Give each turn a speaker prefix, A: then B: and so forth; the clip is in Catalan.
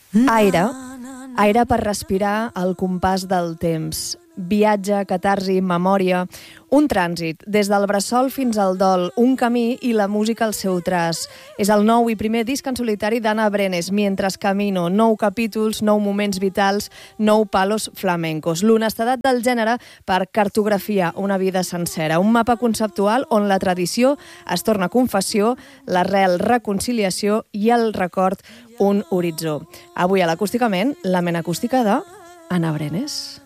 A: Aire. Aire per respirar al compàs del temps. Viatge, catarsi, memòria. Un trànsit, des del bressol fins al dol, un camí i la música al seu traç. És el nou i primer disc en solitari d'Anna Brenes, Mientras camino. 9 capítols, 9 moments vitals, 9 palos flamencos. L'honestedat del gènere per cartografiar una vida sencera. Un mapa conceptual on la tradició es torna confessió, l'arrel reconciliació i el record un horitzó. Avui a l'Acústicament, la ment acústica d'Anna Brenes.